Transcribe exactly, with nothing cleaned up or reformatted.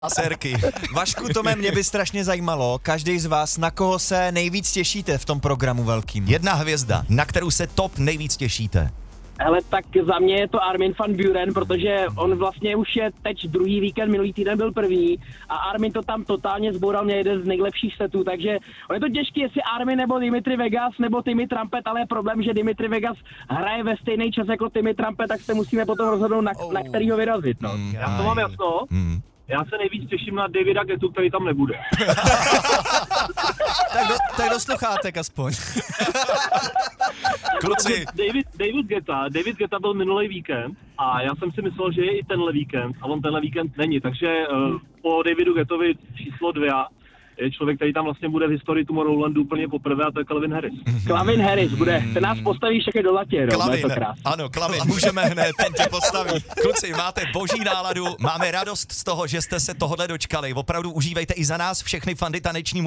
Serky. Vašku, Tome, mě by strašně zajímalo, každý z vás, na koho se nejvíc těšíte v tom programu velkým? Jedna hvězda, na kterou se top nejvíc těšíte. Hele, tak za mě je to Armin van Buuren, protože on vlastně už je teď druhý víkend, minulý týden byl první a Armin to tam totálně zboural, mě jeden z nejlepších setů, takže on je to těžký, jestli Armin nebo Dimitri Vegas nebo Timmy Trumpet, ale je problém, že Dimitri Vegas hraje ve stejný čas jako Timmy Trumpet, tak se musíme potom rozhodnout, na, Oh. na kterýho vyrazit. No. Mm, Já to mám jasno. Mm. Já se nejvíc těším na Davida Getu, který tam nebude. Tak do, tak do sluchátek aspoň. Kluci, David, David Geta, David Geta byl minulý víkend a já jsem si myslel, že je i tenhle víkend a on tenhle víkend není, takže uh, po Davidu Getovi číslo dvě je člověk, který tam vlastně bude v historii Tomorrowlandu úplně poprvé a to je Calvin Harris. Calvin Harris bude, ten nás postaví všechny do latě, no, Klavin, to krásný. ano, Klavin, můžeme hned, ten tě postaví. Kluci, máte boží náladu, máme radost z toho, že jste se tohodle dočkali, opravdu užívejte i za nás všechny fandy taneční